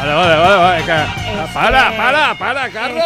Vale. Para, Carlos.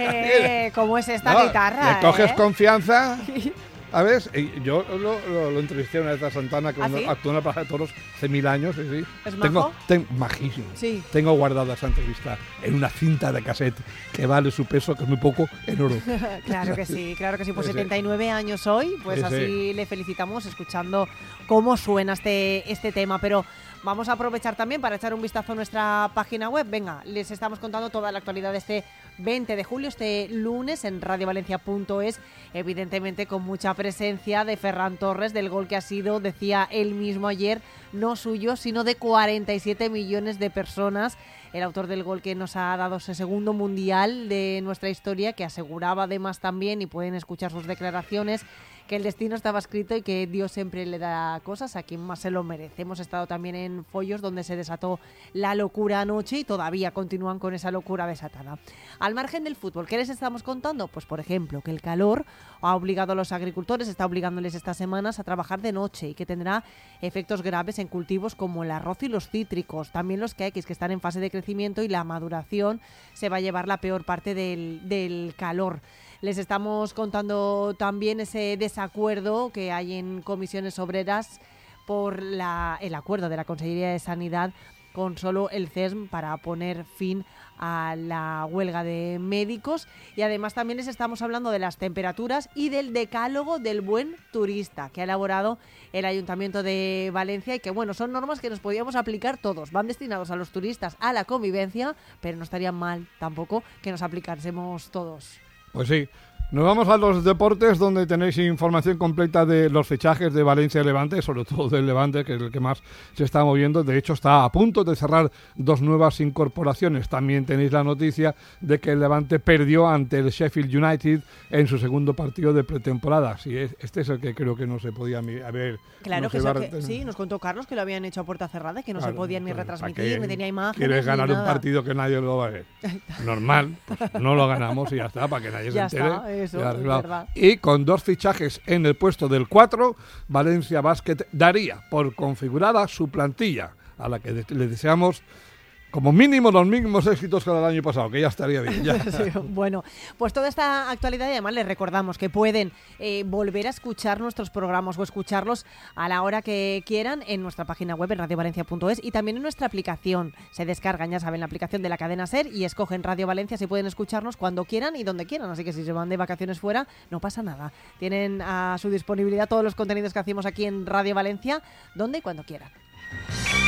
¿Cómo es esta guitarra? Le coges confianza. ¿Sabes? Yo lo entrevisté una vez a Santana, que actuó en la Plaza de Toros hace 1000 años. Sí. ¿Es majo? Majísimo. Sí. Tengo guardada esa entrevista en una cinta de cassette que vale su peso, que es muy poco, en oro. Claro que sí. Pues 79 años hoy, pues así le felicitamos escuchando cómo suena este tema. Pero vamos a aprovechar también para echar un vistazo a nuestra página web. Venga, les estamos contando toda la actualidad de este 20 de julio, este lunes, en radiovalencia.es, evidentemente con mucha presencia de Ferran Torres, del gol que ha sido, decía él mismo ayer, no suyo, sino de 47 millones de personas. El autor del gol que nos ha dado ese segundo mundial de nuestra historia, que aseguraba además también, y pueden escuchar sus declaraciones, que el destino estaba escrito y que Dios siempre le da cosas a quien más se lo merece. Hemos estado también en Follos, donde se desató la locura anoche y todavía continúan con esa locura desatada. Al margen del fútbol, ¿qué les estamos contando? Pues por ejemplo, que el calor ha obligado a los agricultores, está obligándoles estas semanas a trabajar de noche y que tendrá efectos graves en cultivos como el arroz y los cítricos, también los que están en fase de crecimiento, y la maduración se va a llevar la peor parte del calor. Les estamos contando también ese desacuerdo que hay en comisiones obreras por el acuerdo de la Consellería de Sanidad con solo el CESM para poner fin a la huelga de médicos. Y además también les estamos hablando de las temperaturas y del decálogo del buen turista que ha elaborado el Ayuntamiento de Valencia, y que son normas que nos podíamos aplicar todos. Van destinados a los turistas, a la convivencia, pero no estaría mal tampoco que nos aplicásemos todos. Pues sí. Nos vamos a los deportes, donde tenéis información completa de los fichajes de Valencia y Levante, sobre todo del Levante, que es el que más se está moviendo. De hecho, está a punto de cerrar 2 nuevas incorporaciones. También tenéis la noticia de que el Levante perdió ante el Sheffield United en su segundo partido de pretemporada. Sí, este es el que creo que no se podía haber... Claro, sí, nos contó Carlos que lo habían hecho a puerta cerrada, que no se podían ni retransmitir, ni tenía imágenes. ¿Quieres ganar un partido que nadie lo va a ver? Normal, pues no lo ganamos y ya está, para que nadie se entere. Eso, es verdad. Y con 2 fichajes en el puesto del 4, Valencia Basket daría por configurada su plantilla, a la que le deseamos como mínimo los mismos éxitos que el año pasado, que ya estaría bien. Ya. Sí, bueno, pues toda esta actualidad, y además les recordamos que pueden volver a escuchar nuestros programas o escucharlos a la hora que quieran en nuestra página web, en radiovalencia.es, y también en nuestra aplicación. Se descargan, ya saben, la aplicación de la cadena SER y escogen Radio Valencia, si pueden escucharnos cuando quieran y donde quieran. Así que si se van de vacaciones fuera, no pasa nada. Tienen a su disponibilidad todos los contenidos que hacemos aquí en Radio Valencia, donde y cuando quieran.